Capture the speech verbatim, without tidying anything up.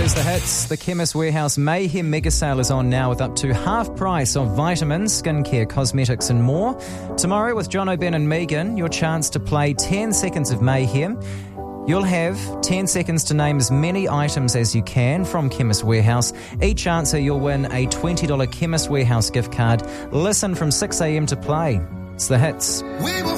Those the hits. The Chemist Warehouse Mayhem Mega Sale is on now with up to half price of vitamins, skincare, cosmetics and more. Tomorrow with John O'Ben and Megan, your chance to play ten seconds of Mayhem. You'll have ten seconds to name as many items as you can from Chemist Warehouse. Each answer you'll win a twenty dollars Chemist Warehouse gift card. Listen from six a.m. to play. It's the hits. We